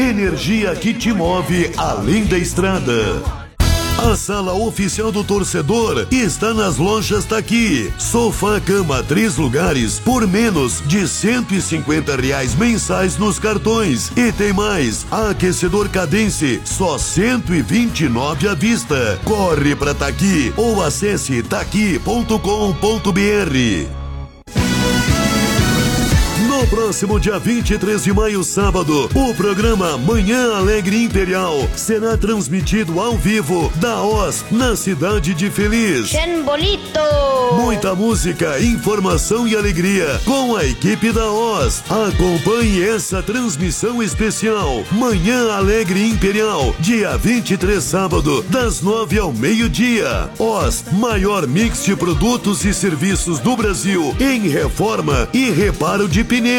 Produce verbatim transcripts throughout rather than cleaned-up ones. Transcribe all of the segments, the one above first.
energia que te move além da estrada. A sala oficial do torcedor está nas lojas Taqui. Sofá cama três lugares por menos de cento e cinquenta reais mensais nos cartões. E tem mais, aquecedor Cadence só cento e vinte e nove à vista. Corre pra Taqui ou acesse taqui ponto com ponto br. No próximo dia vinte e três de maio, sábado, o programa Manhã Alegre Imperial será transmitido ao vivo da O S na cidade de Feliz. Chambolito! Muita música, informação e alegria com a equipe da O S. Acompanhe essa transmissão especial Manhã Alegre Imperial, dia vinte e três, sábado, das nove ao meio-dia. O S, maior mix de produtos e serviços do Brasil em reforma e reparo de pneus.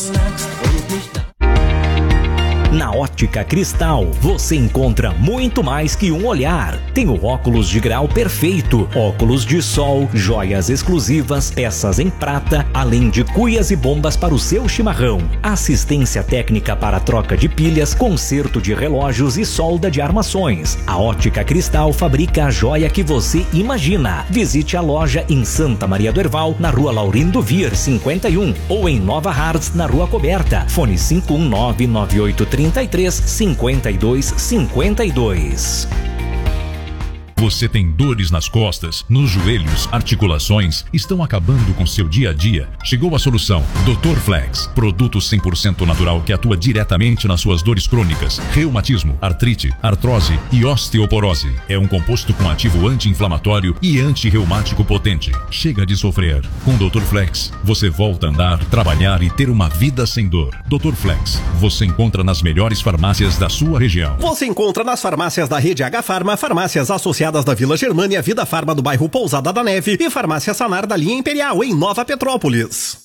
Na Ótica Cristal, você encontra muito mais que um olhar. Tem o óculos de grau perfeito, óculos de sol, joias exclusivas, peças em prata, além de cuias e bombas para o seu chimarrão. Assistência técnica para troca de pilhas, conserto de relógios e solda de armações. A Ótica Cristal fabrica a joia que você imagina. Visite a loja em Santa Maria do Herval, na Rua Laurindo Vier cinquenta e um, ou em Nova Hartz, na Rua Coberta. Fone cinco um nove, nove oito três três, cinco dois cinco dois. Você tem dores nas costas, nos joelhos, articulações, estão acabando com seu dia a dia? Chegou a solução. doutor Flex, produto cem por cento natural que atua diretamente nas suas dores crônicas, reumatismo, artrite, artrose e osteoporose. É um composto com ativo anti-inflamatório e anti-reumático potente. Chega de sofrer. Com doutor Flex, você volta a andar, trabalhar e ter uma vida sem dor. doutor Flex, você encontra nas melhores farmácias da sua região. Você encontra nas farmácias da rede H Farma, farmácias associadas da Vila Germânia, Vida Farma do bairro Pousada da Neve e Farmácia Sanar da linha Imperial, em Nova Petrópolis.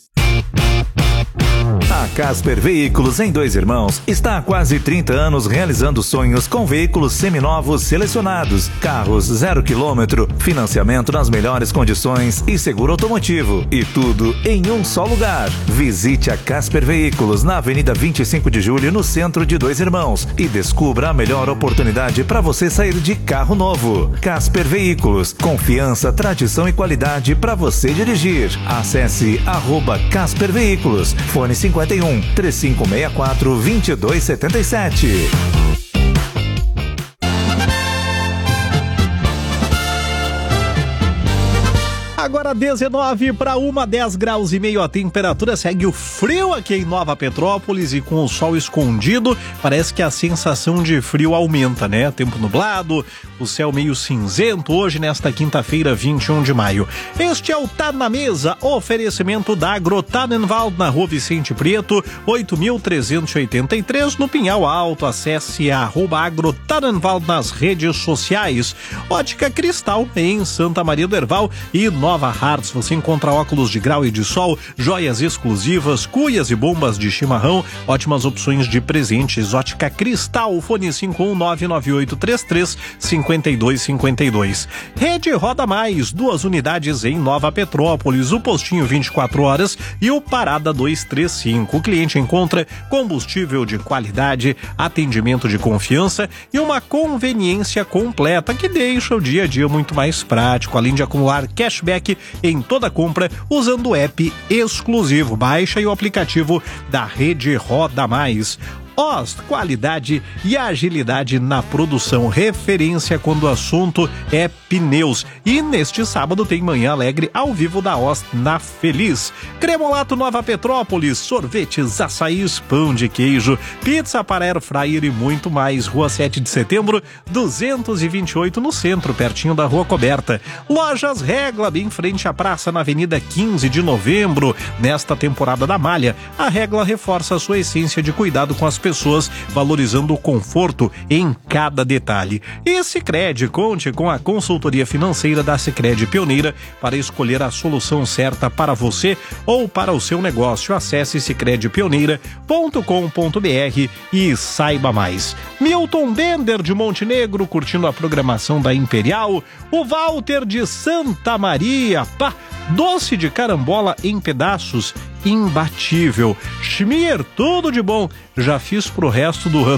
A Casper Veículos em Dois Irmãos está há quase trinta anos realizando sonhos com veículos seminovos selecionados, carros zero quilômetro, financiamento nas melhores condições e seguro automotivo. E tudo em um só lugar. Visite a Casper Veículos na Avenida vinte e cinco de julho, no centro de Dois Irmãos, e descubra a melhor oportunidade para você sair de carro novo. Casper Veículos, confiança, tradição e qualidade para você dirigir. Acesse arroba Casper Veículos. Fone cinquenta e um, três cinco seis quatro, dois dois sete sete. Agora dezenove para uma, dez graus e meio a temperatura, segue o frio aqui em Nova Petrópolis e com o sol escondido, parece que a sensação de frio aumenta, né? Tempo nublado, o céu meio cinzento hoje nesta quinta-feira, vinte e um de maio. Este é o Tá na Mesa, oferecimento da Agrotannenwald na Rua Vicente Preto, oito mil trezentos e oitenta e três, no Pinhal Alto. Acesse a arroba Agrotannenwald nas redes sociais. Ótica Cristal em Santa Maria do Herval e Nova Hartz, você encontra óculos de grau e de sol, joias exclusivas, cuias e bombas de chimarrão, ótimas opções de presentes. Ótica Cristal, fone cinco um nove nove oito três três cinco dois cinco dois. Rede Roda Mais, duas unidades em Nova Petrópolis, o postinho vinte e quatro horas e o Parada duzentos e trinta e cinco. O cliente encontra combustível de qualidade, atendimento de confiança e uma conveniência completa que deixa o dia a dia muito mais prático, além de acumular cashback em toda compra usando o app exclusivo. Baixa aí o aplicativo da Rede Roda Mais. Ost, qualidade e agilidade na produção, referência quando o assunto é pneus. E neste sábado tem Manhã Alegre ao vivo da Ost na Feliz. Cremolato Nova Petrópolis, sorvetes, açaís, pão de queijo, pizza para air fryer e muito mais. Rua sete de setembro, duzentos e vinte e oito, no centro, pertinho da Rua Coberta. Lojas Regla, bem em frente à praça, na Avenida quinze de novembro. Nesta temporada da malha, a Regla reforça a sua essência de cuidado com as pessoas pessoas, valorizando o conforto em cada detalhe. E Sicredi, conte com a consultoria financeira da Sicredi Pioneira para escolher a solução certa para você ou para o seu negócio. Acesse sicredi pioneira ponto com ponto br e saiba mais. Milton Bender de Montenegro curtindo a programação da Imperial. O Walter de Santa Maria, pá, doce de carambola em pedaços, imbatível. Schmier, tudo de bom. Já fiz pro resto do ano.